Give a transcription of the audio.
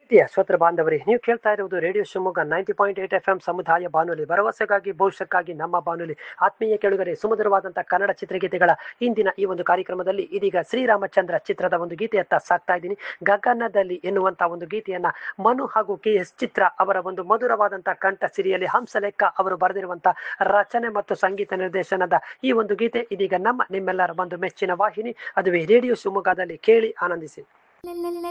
ಪ್ರೀತಿಯ ಶ್ರೋತೃ ಬಾಂಧವರೇ, ನೀವು ಕೇಳ್ತಾ ಇರುವುದು ರೇಡಿಯೋ ಶಿವಮೊಗ್ಗ 90.8 FM ಸಮುದಾಯ ಬಾನುಲಿ, ಭರವಸೆಗಾಗಿ ಭವಿಷ್ಯಕ್ಕಾಗಿ ನಮ್ಮ ಬಾನುಲಿ. ಆತ್ಮೀಯ ಕೇಳುಗರೆ, ಸುಮಧುರವಾದಂತಹ ಕನ್ನಡ ಚಿತ್ರಗೀತೆಗಳ ಇಂದಿನ ಈ ಒಂದು ಕಾರ್ಯಕ್ರಮದಲ್ಲಿ ಇದೀಗ ಶ್ರೀರಾಮಚಂದ್ರ ಚಿತ್ರದ ಒಂದು ಗೀತೆಯತ್ತ ಸಾಕ್ತಾ ಇದ್ದೀನಿ. ಗಗನದಲ್ಲಿ ಎನ್ನುವಂತಹ ಒಂದು ಗೀತೆಯನ್ನ ಮನು ಹಾಗೂ KS ಚಿತ್ರ ಅವರ ಒಂದು ಮಧುರವಾದಂತಹ ಕಂಠ ಸಿರಿಯಲ್ಲಿ ಹಂಸಲೇಖ ಅವರು ಬರೆದಿರುವಂತಹ ರಚನೆ ಮತ್ತು ಸಂಗೀತ ನಿರ್ದೇಶನದ ಈ ಒಂದು ಗೀತೆ ಇದೀಗ ನಿಮ್ಮೆಲ್ಲರ ಒಂದು ಮೆಚ್ಚಿನ ವಾಹಿನಿ, ಅದುವೇ ರೇಡಿಯೋ ಶಿವಮೊಗ್ಗದಲ್ಲಿ ಕೇಳಿ ಆನಂದಿಸಿ.